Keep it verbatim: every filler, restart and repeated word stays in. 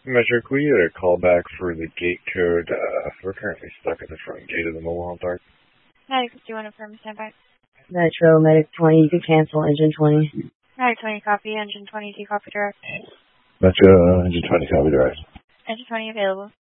Metro, can we get a call back for the gate code? Uh, we're currently stuck at the front gate of the mobile home park. Medic, do you want to firm standby? Metro, Medic twenty, you can cancel engine twenty. Medic twenty, copy. Engine twenty, do you copy direct? Metro, uh, engine twenty, copy direct. Engine twenty available.